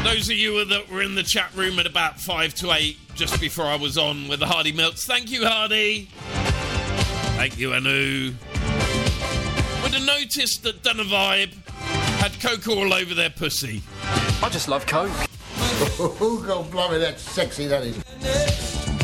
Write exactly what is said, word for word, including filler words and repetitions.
Those of you that were in the chat room at about five to eight, just before I was on with the Hardy Milks, thank you, Hardy. Thank you, Anu. Would have noticed that Done a Vibe had Coke all over their pussy. I just love Coke. Oh, God, blimey, that's sexy, that is.